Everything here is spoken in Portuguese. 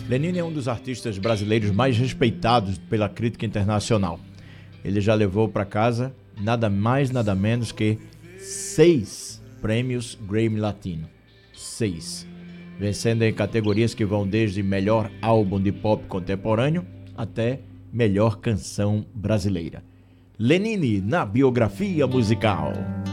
Lenine é um dos artistas brasileiros mais respeitados pela crítica internacional. Ele já levou para casa nada mais, nada menos que 6 prêmios Grammy Latino. 6. Vencendo em categorias que vão desde melhor álbum de pop contemporâneo até melhor canção brasileira. Lenine na biografia musical.